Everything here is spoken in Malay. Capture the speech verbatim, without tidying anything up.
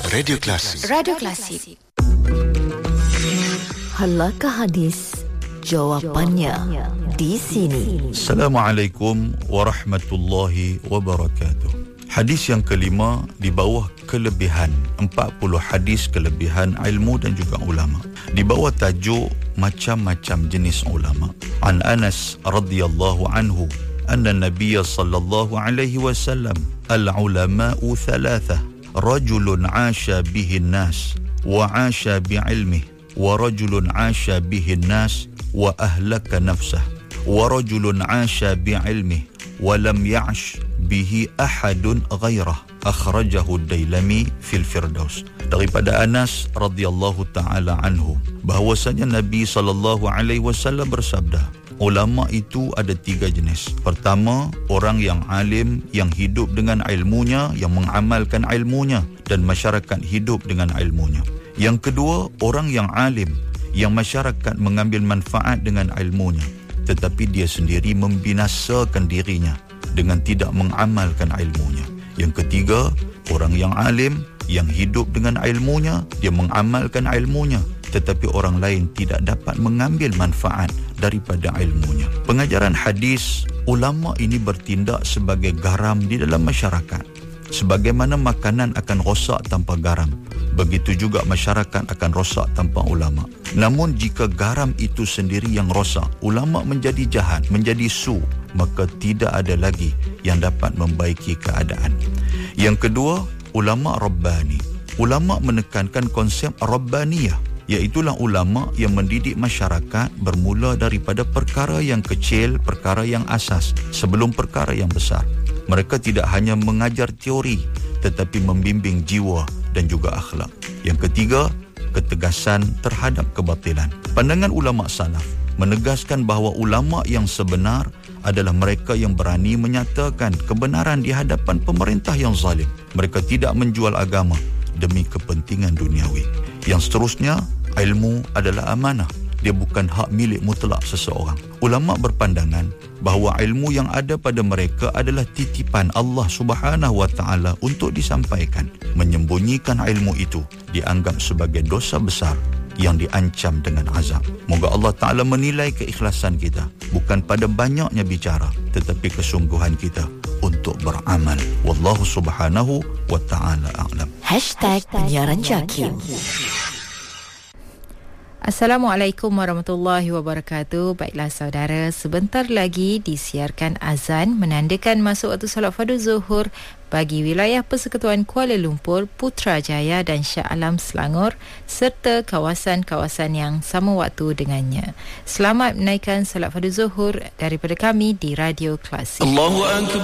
Radio Klasik. Radio Klasik. Halakah hadis? Jawapannya di sini. Assalamualaikum warahmatullahi wabarakatuh. Hadis yang kelima di bawah kelebihan, empat puluh hadis kelebihan ilmu dan juga ulama. Di bawah tajuk macam-macam jenis ulama. An Anas radhiyallahu anhu anna Nabiy sallallahu alaihi wasallam al-ulama'u thalathah rajulun 'asha bihi an-nas wa 'asha bi'ilmihi wa rajulun 'asha bihi an-nas wa ahlaka nafsah wa rajulun 'asha bi'ilmihi wa lam ya'sh bihi ahadun ghairah. Akhrajahu Dailami fil Firdaus. Daripada Anas radhiyallahu taala anhu bahwasanya Nabi sallallahu alaihi wasallam bersabda, ulama itu ada tiga jenis. Pertama, orang yang alim, yang hidup dengan ilmunya, yang mengamalkan ilmunya, dan masyarakat hidup dengan ilmunya. Yang kedua, orang yang alim, yang masyarakat mengambil manfaat dengan ilmunya, tetapi dia sendiri membinasakan dirinya dengan tidak mengamalkan ilmunya. Yang ketiga, orang yang alim, yang hidup dengan ilmunya, dia mengamalkan ilmunya, tetapi orang lain tidak dapat mengambil manfaat daripada ilmunya. Pengajaran hadis, ulama ini bertindak sebagai garam di dalam masyarakat. Sebagaimana makanan akan rosak tanpa garam, begitu juga masyarakat akan rosak tanpa ulama. Namun jika garam itu sendiri yang rosak, ulama menjadi jahat, menjadi su, maka tidak ada lagi yang dapat membaiki keadaan. Yang kedua, ulama Rabbani. Ulama menekankan konsep Rabbaniyah, iaitulah ulama yang mendidik masyarakat bermula daripada perkara yang kecil, perkara yang asas, sebelum perkara yang besar. Mereka tidak hanya mengajar teori, tetapi membimbing jiwa dan juga akhlak. Yang ketiga, ketegasan terhadap kebatilan. Pandangan ulama salaf menegaskan bahawa ulama yang sebenar adalah mereka yang berani menyatakan kebenaran di hadapan pemerintah yang zalim. Mereka tidak menjual agama demi kepentingan duniawi. Yang seterusnya, ilmu adalah amanah. Dia bukan hak milik mutlak seseorang. Ulama berpandangan bahawa ilmu yang ada pada mereka adalah titipan Allah Subhanahu wa taala untuk disampaikan. Menyembunyikan ilmu itu dianggap sebagai dosa besar yang diancam dengan azab. Moga Allah Ta'ala menilai keikhlasan kita, bukan pada banyaknya bicara, tetapi kesungguhan kita untuk beramal. Wallahu Subhanahu wa Ta'ala a'lam. Hashtag Penyiaran Jakim. Assalamualaikum warahmatullahi wabarakatuh. Baiklah saudara, sebentar lagi disiarkan azan menandakan masuk waktu solat fardu zuhur bagi wilayah Persekutuan Kuala Lumpur, Putrajaya dan Shah Alam Selangor serta kawasan-kawasan yang sama waktu dengannya. Selamat menaikkan solat fardu zuhur daripada kami di Radio Klasik. Allahu Akbar.